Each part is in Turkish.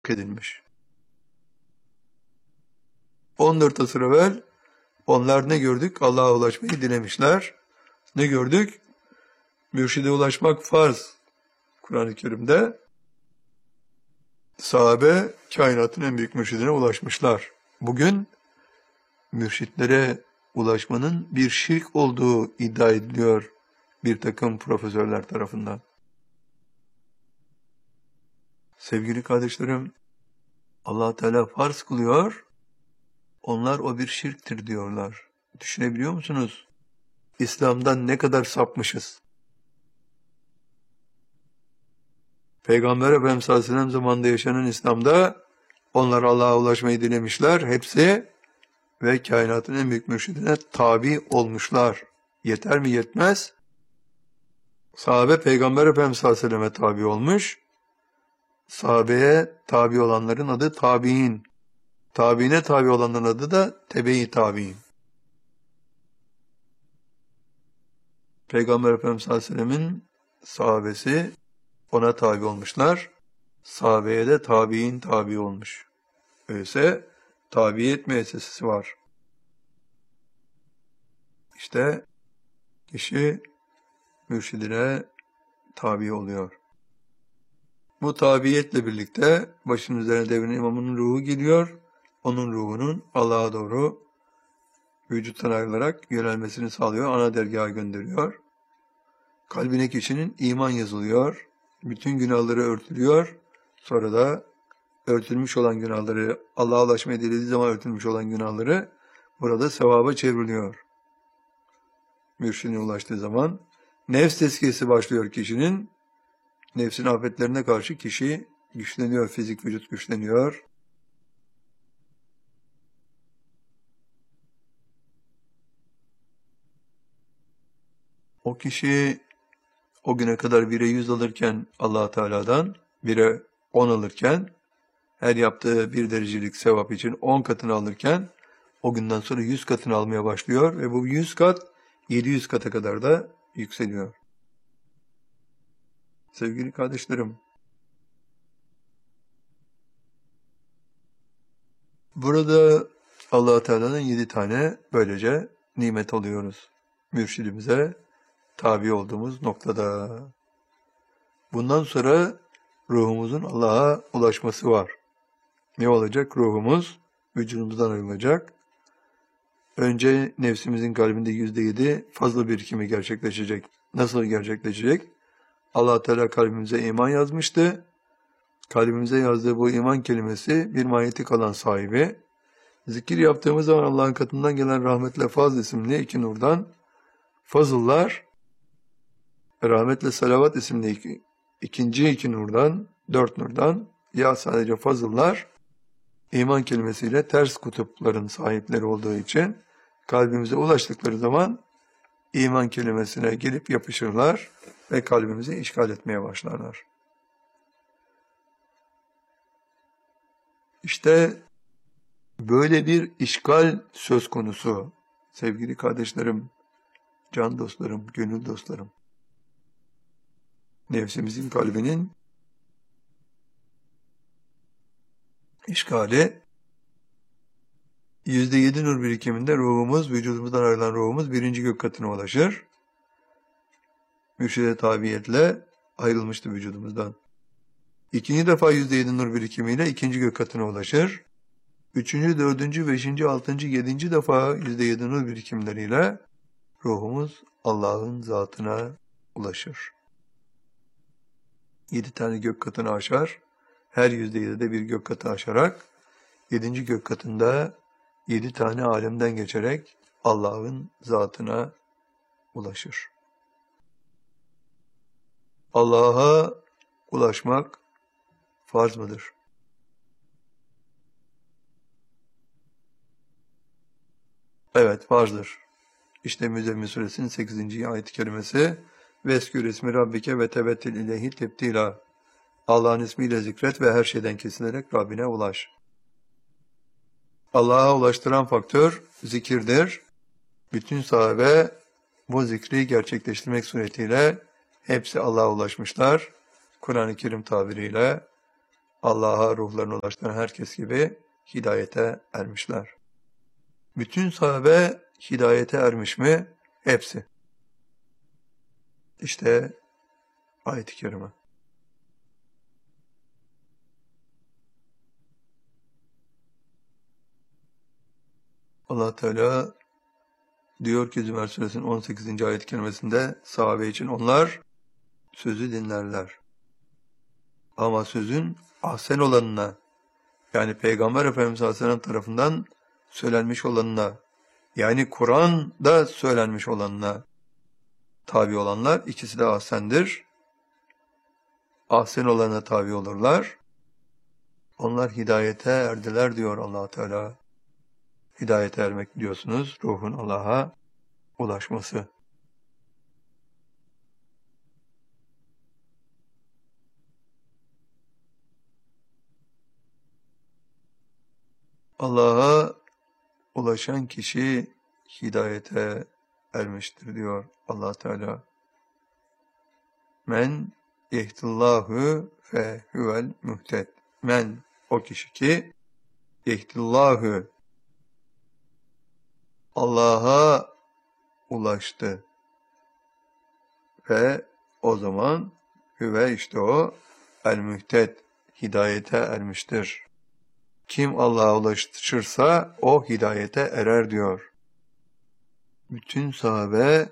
edilmiş. 14 asır evvel onlar ne gördük? Allah'a ulaşmayı dilemişler. Ne gördük? Mürşide ulaşmak farz. Kur'an-ı Kerim'de sahabe kainatın en büyük mürşidine ulaşmışlar. Bugün mürşitlere ulaşmanın bir şirk olduğu iddia ediliyor bir takım profesörler tarafından. Sevgili kardeşlerim, Allah Teala farz kılıyor, onlar o bir şirktir diyorlar. Düşünebiliyor musunuz? İslam'dan ne kadar sapmışız? Peygamber Efendimiz sallallahu aleyhi ve sellem zamanında yaşanan İslam'da onlar Allah'a ulaşmayı dilemişler, hepsi ve kainatın en büyük mürşidine tabi olmuşlar. Yeter mi? Yetmez. Sahabe Peygamber Efendimiz sallallahu aleyhi ve selleme tabi olmuş. Sahabeye tabi olanların adı tabi'in. Tabiine tabi olanların adı da tebe-i tabi'in. Peygamber Efendimiz sallallahu aleyhi ve sellemin sahabesi ona tabi olmuşlar. Sahabeye de tabi'in tabi olmuş. Öyleyse tabiiyet müessesesi var. İşte kişi mürşidine tabi oluyor. Bu tabiiyetle birlikte başının üzerine devrin imamının ruhu geliyor. Onun ruhunun Allah'a doğru vücuttan ayrılarak yönelmesini sağlıyor. Ana dergaha gönderiyor. Kalbine kişinin iman yazılıyor. Bütün günahları örtülüyor. Sonra da örtülmüş olan günahları, Allah'a ulaşmayı dilediği zaman örtülmüş olan günahları burada sevaba çevriliyor. Mürşidine ulaştığı zaman nefs tezkiyesi başlıyor kişinin. Nefsin afetlerine karşı kişi güçleniyor, fizik vücut güçleniyor. O kişi o güne kadar 1'e 100 alırken Allah Teala'dan 1'e 10 alırken her yaptığı 1 derecelik sevap için 10 katını alırken o günden sonra 100 katını almaya başlıyor ve bu 100 kat 700 kata kadar da yükseliyor. Sevgili kardeşlerim, burada Allah Teala'nın 7 tane böylece nimet alıyoruz. Mürşidimize tabi olduğumuz noktada. Bundan sonra ruhumuzun Allah'a ulaşması var. Ne olacak? Ruhumuz vücudumuzdan ayrılacak. Önce nefsimizin kalbinde %7 fazla birikimi gerçekleşecek. Nasıl gerçekleşecek? Allah Teala kalbimize iman yazmıştı. Kalbimize yazdığı bu iman kelimesi bir manyetik alan sahibi. Zikir yaptığımız zaman Allah'ın katından gelen rahmetle fazl isimli 2 nurdan fazıllar, rahmetle salavat isimli ikinci 2 nurdan, 4 nurdan ya sadece fazıllar iman kelimesiyle ters kutupların sahipleri olduğu için kalbimize ulaştıkları zaman iman kelimesine gelip yapışırlar ve kalbimizi işgal etmeye başlarlar. İşte böyle bir işgal söz konusu sevgili kardeşlerim, can dostlarım, gönül dostlarım. Nefsimizin kalbinin işgali %7 nur birikiminde ruhumuz, vücudumuzdan ayrılan ruhumuz 1. gök katına ulaşır. Mürşide tabiyetle ayrılmıştı vücudumuzdan. 2. defa %7 nur birikimiyle 2. gök katına ulaşır. 3., 4., 5., 6., 7. defa %7 nur birikimleriyle ruhumuz Allah'ın zatına ulaşır. 7 tane gök katını aşar. Her %7'de bir gök katı aşarak 7. gök katında 7 tane alemden geçerek Allah'ın zatına ulaşır. Allah'a ulaşmak farz mıdır? Evet, farzdır. İşte Müzzemmil Suresinin 8. ayet-i kerimesi Veskür ismi Rabbike ve tebettil ileyhi tebtila. Allah'ın ismiyle zikret ve her şeyden kesilerek Rabbine ulaş. Allah'a ulaştıran faktör zikirdir. Bütün sahabe bu zikri gerçekleştirmek suretiyle hepsi Allah'a ulaşmışlar. Kur'an-ı Kerim tabiriyle Allah'a ruhlarını ulaştıran herkes gibi hidayete ermişler. Bütün sahabe hidayete ermiş mi? Hepsi. İşte ayet-i kerime. Allah Teala diyor ki Zümer Suresinin 18. ayet-i kerimesinde sahabe için onlar sözü dinlerler. Ama sözün ahsen olanına, yani Peygamber Efendimiz Aleyhisselam tarafından söylenmiş olanına, yani Kur'an'da söylenmiş olanına tabi olanlar, ikisi de ahsendir. Ahsen olana tabi olurlar. Onlar hidayete erdiler diyor Allah Teala. Hidayete ermek biliyorsunuz, ruhun Allah'a ulaşması. Allah'a ulaşan kişi hidayete ermiştir diyor Allah Teala. Men yehdillahu fe huvel muhted. Men, o kişi ki yehdillahu, Allah'a ulaştı. Ve o zaman hüve, işte o el muhted, hidayete ermiştir. Kim Allah'a ulaşırsa o hidayete erer diyor. Bütün sahabe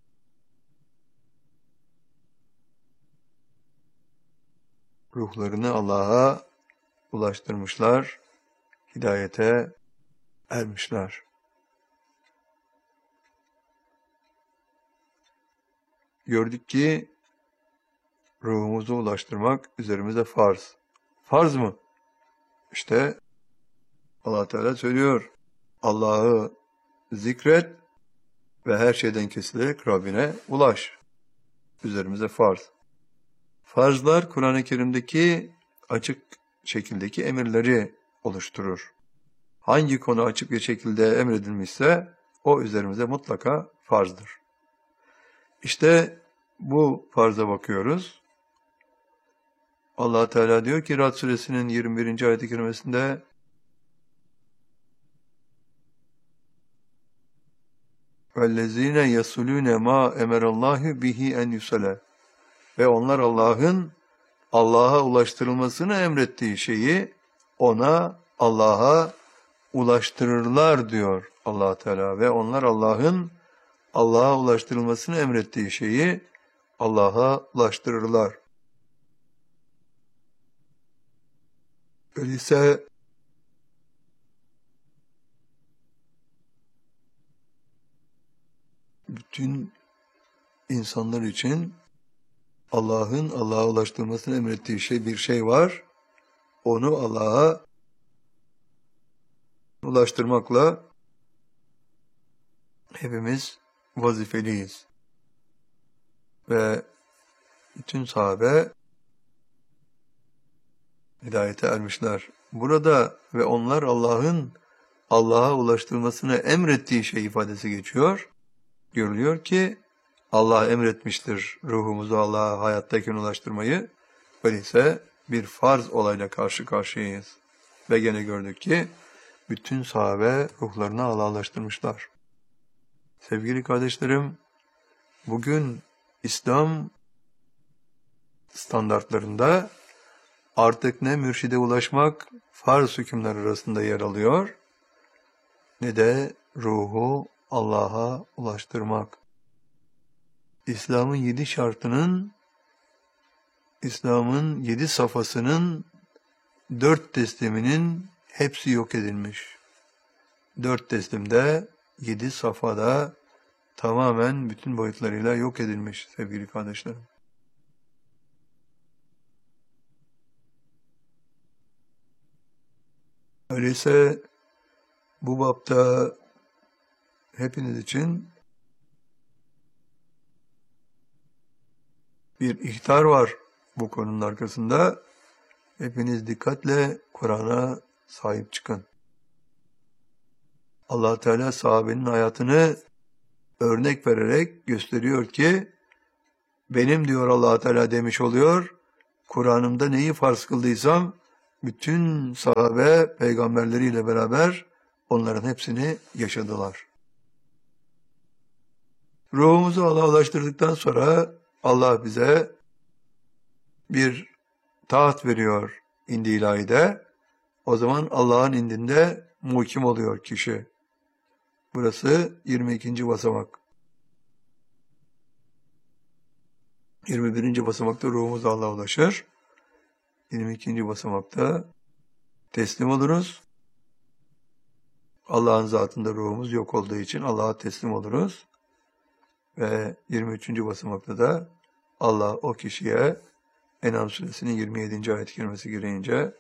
ruhlarını Allah'a ulaştırmışlar, hidayete ermişler. Gördük ki ruhumuzu ulaştırmak üzerimize farz. Farz mı? İşte Allah Teala söylüyor. Allah'ı zikret ve her şeyden kesilerek Rabbine ulaş. Üzerimize farz. Farzlar Kur'an-ı Kerim'deki açık şekildeki emirleri oluşturur. Hangi konu açık bir şekilde emredilmişse o üzerimize mutlaka farzdır. İşte bu farza bakıyoruz. Allah Teala diyor ki Ra'd suresinin 21. ayet-i kerimesinde وَالَّذ۪ينَ يَسُلُونَ مَا اَمَرَ اللّٰهُ بِهِ اَنْ يُسَلَى. Ve onlar Allah'ın Allah'a ulaştırılmasını emrettiği şeyi ona, Allah'a ulaştırırlar diyor Allah Teala. Ve onlar Allah'ın Allah'a ulaştırılmasını emrettiği şeyi Allah'a ulaştırırlar. Öyleyse bütün insanlar için Allah'ın Allah'a ulaştırmasını emrettiği bir şey var. Onu Allah'a ulaştırmakla hepimiz vazifeliyiz. Ve bütün sahabe hidayete ermişler. Burada ve onlar Allah'ın Allah'a ulaştırmasını emrettiği şey ifadesi geçiyor. Görülüyor ki Allah emretmiştir ruhumuzu Allah'a hayattayken ulaştırmayı. Öyleyse bir farz olayla karşı karşıyayız. Ve gene gördük ki bütün sahabe ruhlarını Allah'a ulaştırmışlar. Sevgili kardeşlerim, bugün İslam standartlarında artık ne mürşide ulaşmak farz hükümler arasında yer alıyor, ne de ruhu Allah'a ulaştırmak. İslam'ın 7 şartının, İslam'ın 7 safhasının 4 tesliminin hepsi yok edilmiş. 4 teslimde, 7 safhada tamamen bütün boyutlarıyla yok edilmiş sevgili kardeşlerim. Öyleyse bu bapta hepiniz için bir ihtar var bu konunun arkasında. Hepiniz dikkatle Kur'an'a sahip çıkın. Allah Teala sahabenin hayatını örnek vererek gösteriyor ki benim diyor Allah Teala demiş oluyor. Kur'an'ımda neyi farz kıldıysam Bütün sahabe peygamberleriyle beraber onların hepsini yaşadılar. Ruhumuzu Allah'a ulaştırdıktan sonra Allah bize bir taht veriyor indi ilahide. O zaman Allah'ın indinde muhkim oluyor kişi. Burası 22. basamak. 21. basamakta ruhumuz Allah'a ulaşır. 22. basamakta teslim oluruz. Allah'ın zatında ruhumuz yok olduğu için Allah'a teslim oluruz. Ve 23. basamakta da Allah o kişiye En'am suresinin 27. ayet-i kerimesi gereğince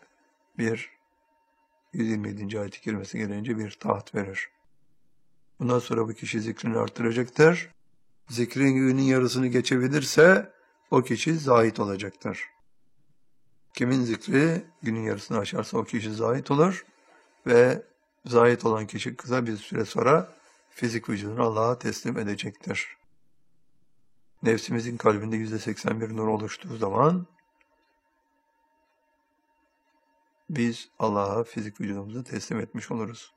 127. ayet-i kerimesi gereğince bir taht verir. Bundan sonra bu kişi zikrini arttıracaktır. Zikrin günün yarısını geçebilirse o kişi zahit olacaktır. Kimin zikri günün yarısını aşarsa o kişi zahit olur ve zahit olan kişi kısa bir süre sonra fizik vücudunu Allah'a teslim edecektir. Nefsimizin kalbinde %81 nur oluştuğu zaman biz Allah'a fizik vücudumuzu teslim etmiş oluruz.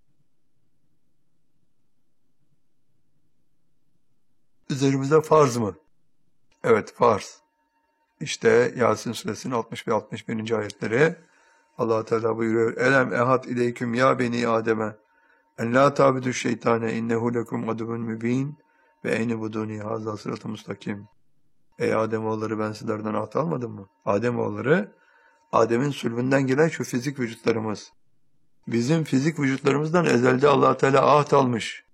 Üzerimize farz mı? Evet, farz. İşte Yasin suresinin 60 ve 61. ayetleri Allah Teala buyuruyor. Elem ehad ileyküm ya beni Adem'e en la tabidu şeytane innehu lekum aduvun mübin ve eyni buduni hazza sıratı mustakim. Ey Ademoğulları, ben sizlerden ahd almadım mı? Ademoğulları, Adem'in sülbünden gelen şu fizik vücutlarımız. Bizim fizik vücutlarımızdan ezelde Allah Teala ahd almış.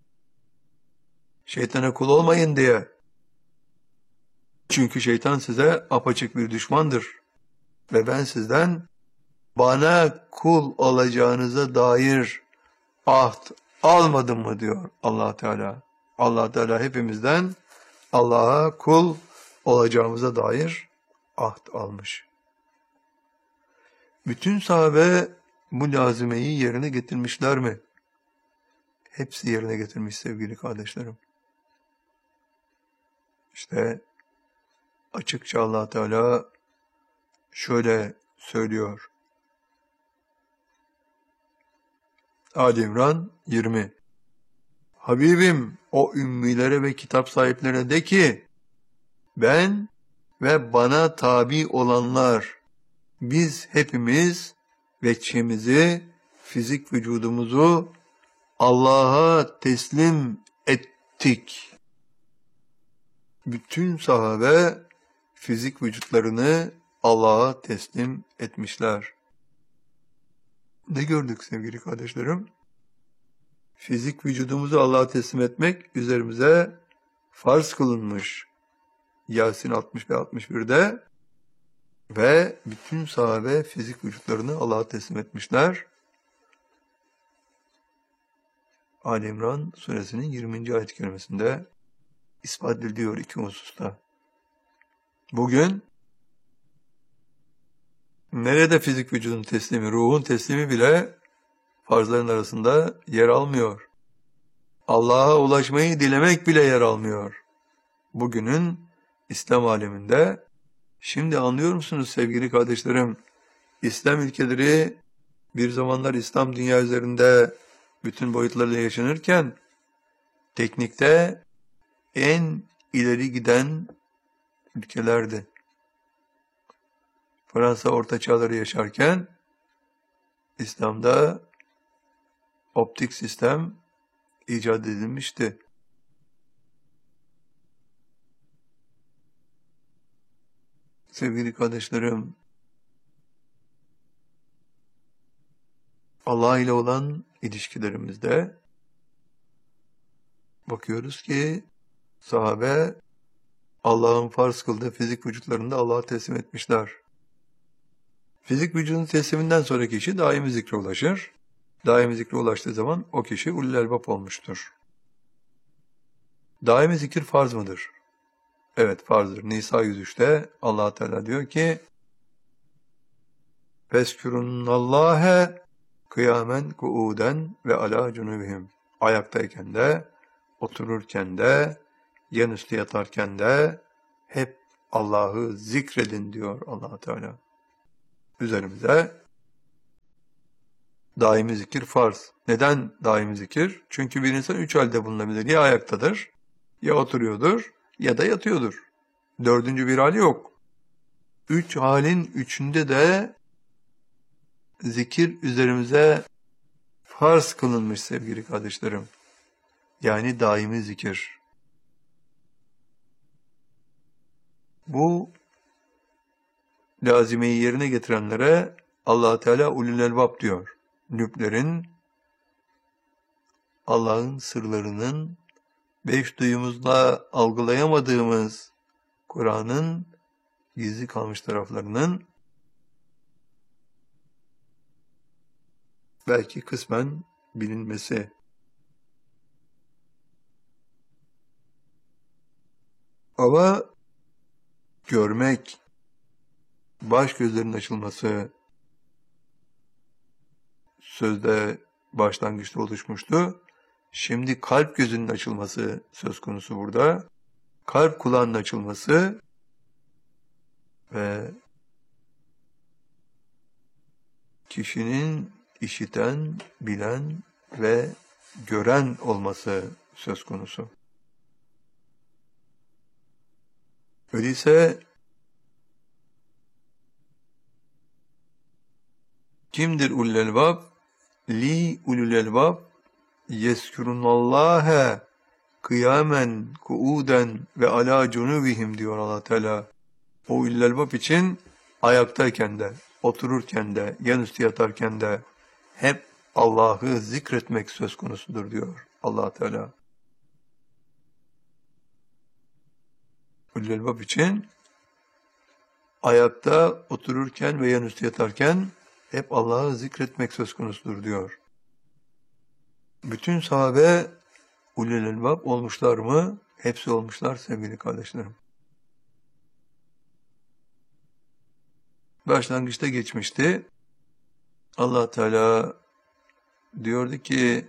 Şeytana kul olmayın diye. Çünkü şeytan size apaçık bir düşmandır. Ve ben sizden bana kul olacağınıza dair ahd almadım mı diyor Allah Teala. Allah Teala hepimizden Allah'a kul olacağımıza dair ahd almış. Bütün sahabe bu lazimeyi yerine getirmişler mi? Hepsi yerine getirmiş sevgili kardeşlerim. İşte açıkça Allah Teala şöyle söylüyor. Ali İmran 20. Habibim, o ümmilere ve kitap sahiplerine de ki, ben ve bana tabi olanlar, biz hepimiz veçhimizi, fizik vücudumuzu Allah'a teslim ettik. Bütün sahabe fizik vücutlarını Allah'a teslim etmişler. Ne gördük sevgili kardeşlerim? Fizik vücudumuzu Allah'a teslim etmek üzerimize farz kılınmış. Yasin 60 ve 61'de ve bütün sahabe fizik vücutlarını Allah'a teslim etmişler. Ali İmran suresinin 20. ayet-i kerimesinde ispat ediliyor iki hususta. Bugün nerede fizik vücudun teslimi, ruhun teslimi bile farzların arasında yer almıyor. Allah'a ulaşmayı dilemek bile yer almıyor. Bugünün İslam aleminde, şimdi anlıyor musunuz sevgili kardeşlerim? İslam ülkeleri bir zamanlar İslam dünya üzerinde bütün boyutlarıyla yaşanırken teknikte en ileri giden ülkelerdi. Fransa orta çağları yaşarken İslam'da optik sistem icat edilmişti. Sevgili kardeşlerim, Allah ile olan ilişkilerimizde bakıyoruz ki sahabe Allah'ın farz kıldığı fizik vücutlarını da Allah'a teslim etmişler. Fizik vücudun tesliminden sonraki kişi daimi zikre ulaşır. Daimi zikre ulaştığı zaman o kişi ulul elbab olmuştur. Daimi zikir farz mıdır? Evet, farzdır. Nisa 103'te Allah Teala diyor ki: "Feskürunnallâhe kıyamen kuuden ve alâ cunubihim." Ayaktayken de, otururken de, yan üstü yatarken de hep Allah'ı zikredin diyor Allah Teala. üzerimize daimi zikir farz. Neden daimi zikir? Çünkü bir insan 3 halde bulunabilir. Ya ayaktadır, ya oturuyordur, ya da yatıyordur. Dördüncü bir hali yok. 3 halin üçünde de zikir üzerimize farz kılınmış sevgili kardeşlerim. Yani daimi zikir. Bu lazimeyi yerine getirenlere Allah Teala ulul elbab diyor. Nüplerin, Allah'ın sırlarının, beş duyumuzla algılayamadığımız Kur'an'ın gizli kalmış taraflarının belki kısmen bilinmesi. Ama görmek, baş gözlerin açılması sözde başlangıçta oluşmuştu. Şimdi kalp gözünün açılması söz konusu burada. Kalp kulağının açılması ve kişinin işiten, bilen ve gören olması söz konusu. Öyleyse kimdir ulul elbab? Li ulul elbab yeskurunallâhe kıyamen, kuuden ve alâ cunubihim diyor Allah Teala. O ulul elbab için ayaktayken de, otururken de, yanüstü yatarken de hep Allah'ı zikretmek söz konusudur diyor Allah Teala. Ulul elbab için ayakta, otururken ve yanüstü yatarken hep Allah'ı zikretmek söz konusudur diyor. Bütün sahabe ulul elbab olmuşlar mı? Hepsi olmuşlar sevgili kardeşlerim. Başlangıçta geçmişti. Allah Teala diyordu ki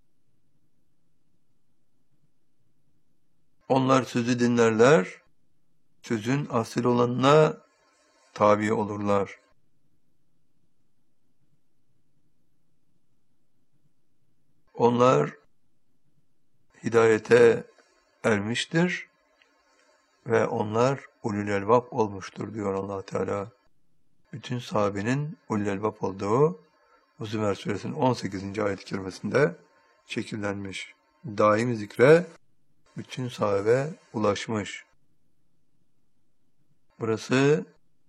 onlar sözü dinlerler, sözün asıl olanına tabi olurlar. Onlar hidayete ermiştir ve onlar ulul elbab olmuştur diyor Allah Teala. Bütün sahabenin ulul elbab olduğu bu Zümer suresinin 18. ayet-i kerimesinde şekillenmiş. Daimi zikre bütün sahabe ulaşmış. Burası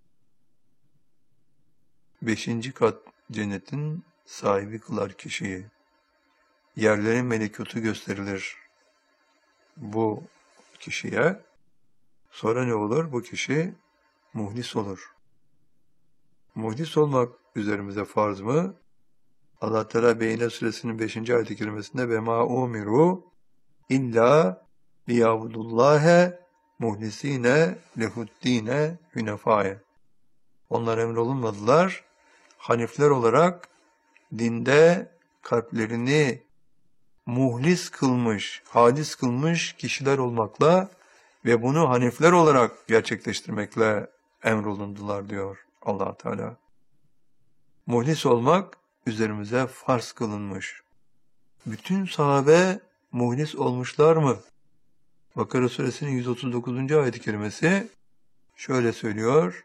5. kat cennetin sahibi kılar kişiyi. Yerlerin melekutu gösterilir bu kişiye. Sonra ne olur? Bu kişi muhlis olur. Muhlis olmak üzerimize farz mı? Allah Teala Beyyine suresinin 5. ayet-i kerimesinde ve ma umiru illa liyabudullâhe muhlisîne lehuddîne hünefâye. Onlar emrolunmadılar. Hanifler olarak dinde kalplerini muhlis kılmış, halis kılmış kişiler olmakla ve bunu hanifler olarak gerçekleştirmekle emrolundular diyor Allah Teala. Muhlis olmak üzerimize farz kılınmış. Bütün sahabe muhlis olmuşlar mı? Bakara suresinin 139. ayet-i kerimesi şöyle söylüyor.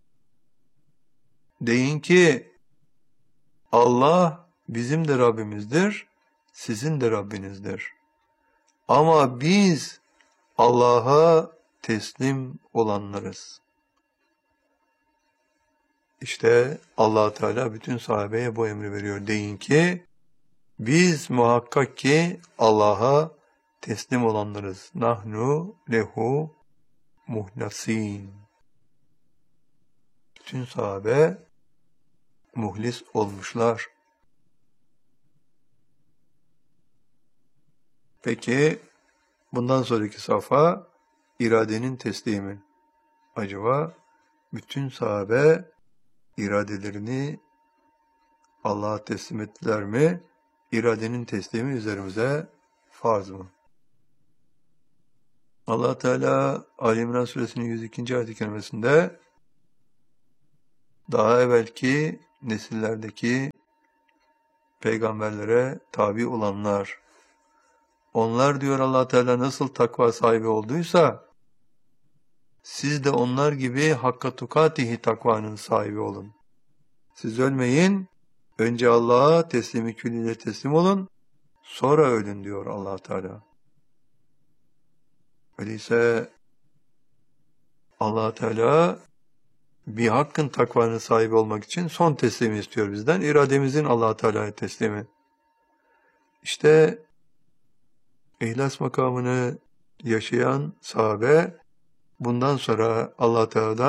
Deyin ki Allah bizim de Rabbimizdir, sizin de Rabbinizdir. Ama biz Allah'a teslim olanlarız. İşte Allah Teala bütün sahabeye bu emri veriyor. Deyin ki biz muhakkak ki Allah'a teslim olanlarız. Nahnu lehu muhlasin. Bütün sahabe muhlis olmuşlar. Peki bundan sonraki safha iradenin teslimi. Acaba bütün sahabe iradelerini Allah'a teslim ettiler mi? İradenin teslimi üzerimize farz mı? Allah Teala Ali İmran suresinin 102. ayet-i kerimesinde daha evvelki nesillerdeki peygamberlere tabi olanlar. Onlar diyor Allah Teala nasıl takva sahibi olduysa siz de onlar gibi hakka tukatihi takvanın sahibi olun. Siz ölmeyin, önce Allah'a teslimi külliyle teslim olun, sonra ölün diyor Allah Teala. Öyleyse Allah Teala bir hakkın takvanın sahibi olmak için son teslimi istiyor bizden. İrademizin Allah Teala'ya teslimi. İşte İhlas makamını yaşayan sahabe bundan sonra Allah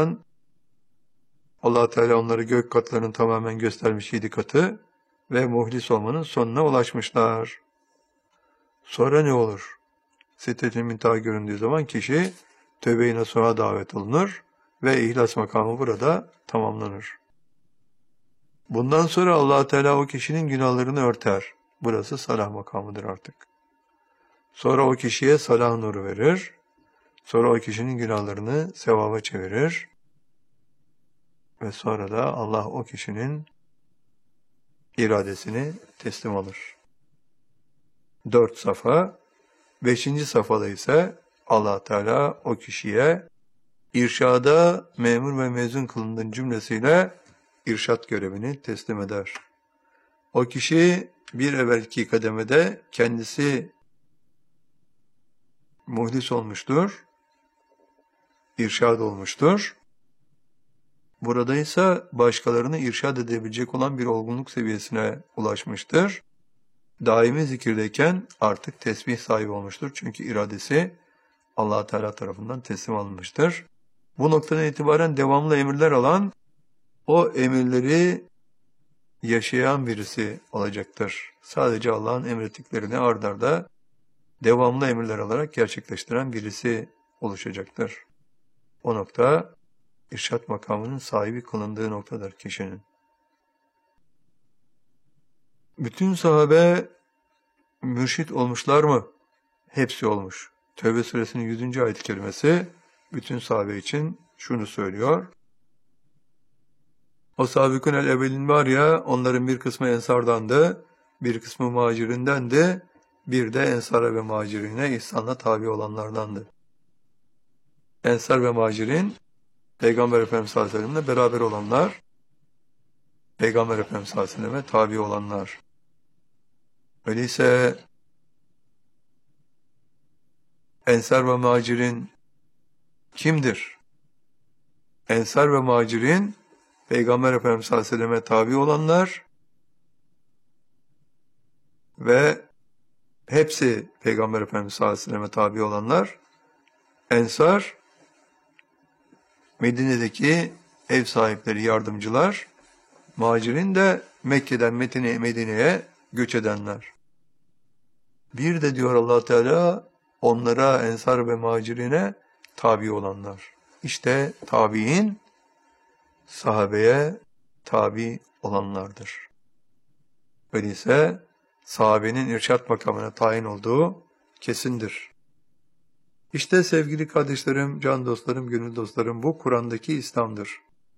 Teala onları gök katlarının tamamen göstermiş 7 katı ve muhlis olmanın sonuna ulaşmışlar. Sonra ne olur? Sidret-i Münteha göründüğü zaman kişi tövbe-i nasuha davet olunur ve ihlas makamı burada tamamlanır. Bundan sonra Allah Teala o kişinin günahlarını örter. Burası salah makamıdır artık. Sonra o kişiye salah nuru verir. Sonra o kişinin günahlarını sevaba çevirir. Ve sonra da Allah o kişinin iradesini teslim alır. 4 safa. 5. safhada ise Allah Teala o kişiye irşada memur ve mezun kılındığın cümlesiyle irşat görevini teslim eder. O kişi bir evvelki kademede kendisi muhlis olmuştur, irşad olmuştur. Burada ise başkalarını irşad edebilecek olan bir olgunluk seviyesine ulaşmıştır. Daimi zikirdeyken artık tesbih sahibi olmuştur. Çünkü iradesi Allah Teala tarafından teslim alınmıştır. Bu noktadan itibaren devamlı emirler alan, o emirleri yaşayan birisi olacaktır. Sadece Allah'ın emrettiklerini ard arda devamlı emirler alarak gerçekleştiren birisi oluşacaktır. O nokta irşat makamının sahibi kılındığı noktadır kişinin. Bütün sahabe mürşit olmuşlar mı? Hepsi olmuş. Tevbe suresinin 100. ayet-i kerimesi bütün sahabe için şunu söylüyor. O sabikun el evvelin var ya, onların bir kısmı ensardandı, bir kısmı muhacirindendi, bir de ensara ve muhacirine ihsanla tabi olanlardandı. Ensar ve muhacirin, Peygamber Efendimiz sallallahu aleyhi ve sellem'le beraber olanlar, Peygamber Efendimiz sallallahu aleyhi ve sellem'e tabi olanlar. Öyleyse Ensar ve muhacirin kimdir? Ensar ve muhacirin Peygamber Efendimiz sallallahu aleyhi ve sellem'e tabi olanlar ve hepsi Peygamber Efendimiz sallallahu aleyhi ve sellem'e tabi olanlar. Ensar, Medine'deki ev sahipleri, yardımcılar, muhacirin de Mekke'den Medine'ye göç edenler. Bir de diyor Allah Teala onlara, ensar ve muhacirine tabi olanlar. İşte tabi'in sahabeye tabi olanlardır. Öyleyse sahabenin irşat makamına tayin olduğu kesindir. İşte sevgili kardeşlerim, can dostlarım, gönül dostlarım, bu Kur'an'daki İslam'dır.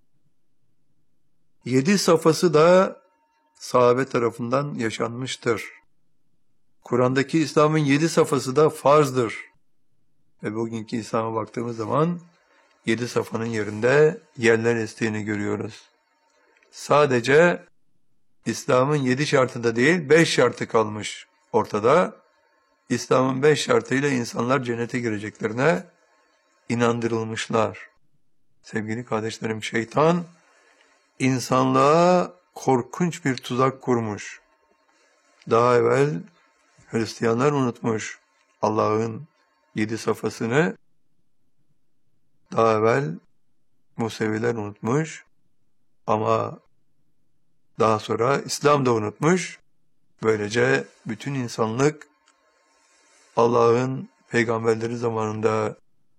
7 safhası da sahabe tarafından yaşanmıştır. Kur'an'daki İslam'ın 7 safhası da farzdır. Ve bugünkü İslam'a baktığımız zaman 7 safhanın yerinde yerler estiğini görüyoruz. Sadece İslam'ın 7 şartı da değil, 5 şartı kalmış ortada. İslam'ın 5 şartıyla insanlar cennete gireceklerine inandırılmışlar. Sevgili kardeşlerim, şeytan insanlığa korkunç bir tuzak kurmuş. Daha evvel Hristiyanlar unutmuş Allah'ın 7 safhasını. Daha evvel Museviler unutmuş. Ama daha sonra İslam da unutmuş. Böylece bütün insanlık Allah'ın peygamberleri zamanında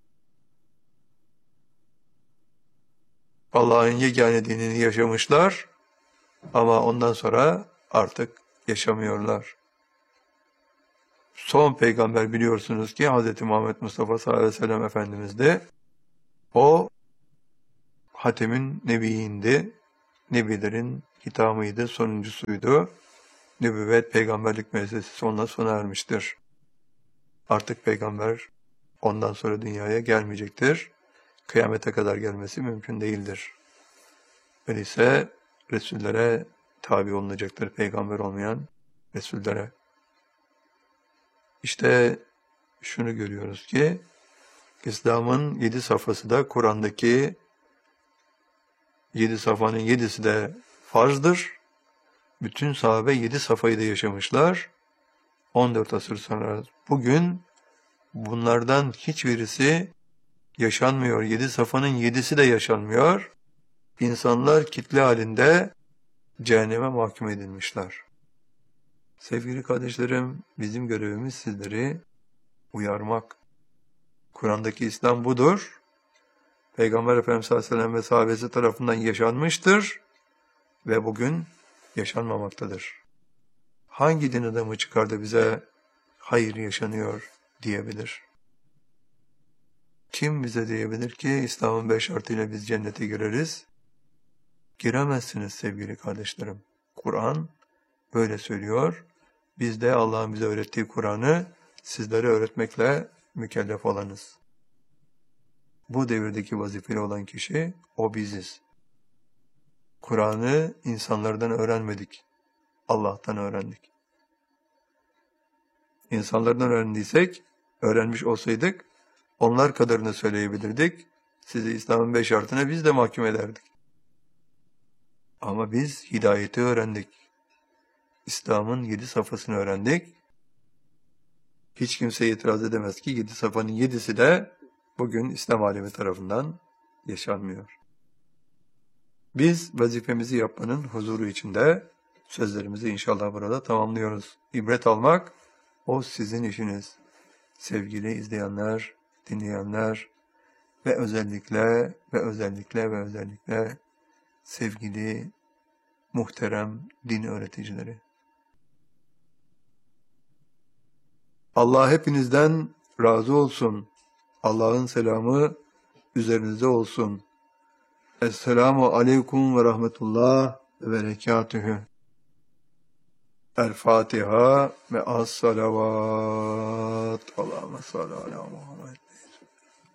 Allah'ın yegane dinini yaşamışlar ama ondan sonra artık yaşamıyorlar. Son peygamber biliyorsunuz ki Hz. Muhammed Mustafa sallallahu aleyhi ve sellem Efendimiz'di. O Hatem'in Nebiyyindi. Nebilerin hitamıydı, sonuncusuydu. Nübüvvet, peygamberlik müessesesi ondan sona ermiştir. Artık peygamber ondan sonra dünyaya gelmeyecektir. Kıyamete kadar gelmesi mümkün değildir. Öyleyse Resullere tabi olunacaktır, peygamber olmayan Resullere. İşte şunu görüyoruz ki, İslam'ın 7 safhası da Kur'an'daki 7 safhanın 7'si de farzdır. Bütün sahabe 7 safhayı da yaşamışlar. 14 asır sonra bugün bunlardan hiçbirisi yaşanmıyor. 7 safhanın 7'si de yaşanmıyor. İnsanlar kitle halinde cehenneme mahkum edilmişler. Sevgili kardeşlerim, bizim görevimiz sizleri uyarmak. Kur'an'daki İslam budur. Peygamber Efendimiz sallallahu aleyhi ve sellem ve sahabesi tarafından yaşanmıştır ve bugün yaşanmamaktadır. Hangi din adamı çıkar da bize hayır yaşanıyor diyebilir? Kim bize diyebilir ki İslam'ın 5 şartıyla biz cennete gireriz? Giremezsiniz sevgili kardeşlerim. Kur'an böyle söylüyor. Biz de Allah'ın bize öğrettiği Kur'an'ı sizlere öğretmekle mükellef olanız. Bu devirdeki vazifeli olan kişi o biziz. Kur'an'ı insanlardan öğrenmedik. Allah'tan öğrendik. İnsanlardan öğrenmiş olsaydık, onlar kadarını söyleyebilirdik. Sizi İslam'ın 5 şartına biz de mahkum ederdik. Ama biz hidayeti öğrendik. İslam'ın 7 safhasını öğrendik. Hiç kimse itiraz edemez ki 7 safhanın 7'si de bugün İslam alemi tarafından yaşanmıyor. Biz vazifemizi yapmanın huzuru içinde sözlerimizi inşallah burada tamamlıyoruz. İbret almak, o sizin işiniz. Sevgili izleyenler, dinleyenler ve özellikle sevgili muhterem din öğreticileri. Allah hepinizden razı olsun. Allah'ın selamı üzerinize olsun. Esselamu aleyküm ve rahmetullah ve berekatühü. El-Fatiha ve as-salavat. Allahümme salli ala Muhammed.